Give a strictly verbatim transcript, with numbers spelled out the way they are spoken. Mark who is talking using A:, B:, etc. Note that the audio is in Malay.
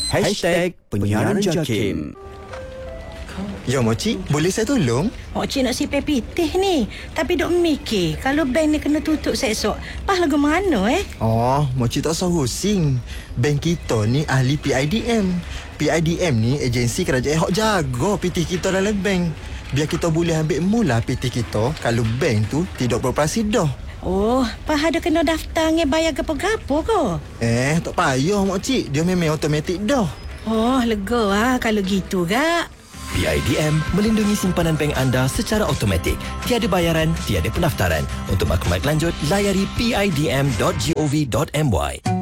A: Hashtag Penyiaran Jakim.
B: Ya, Moci, boleh saya tolong?
C: Moci nak sipai pitih ni. Tapi dok mikir, kalau bank ni kena tutup esok, pas lagu mana eh?
B: Oh, Moci tak usah pusing. Bank kita ni ahli P I D M. P I D M ni agensi kerajaan hok jaga P T kita dalam bank. Biar kita boleh ambil mula P T kita kalau bank tu tidak beroperasi dah.
C: Oh, pas ada kena daftar nge bayar gapo-gapo ke?
B: Eh, tak payah, Moci. Dia memang automatik dah.
C: Oh, lega ah kalau gitu gak.
D: P I D M melindungi simpanan bank anda secara automatik. Tiada bayaran, tiada pendaftaran. Untuk maklumat lanjut, layari p i d m dot gov dot m y.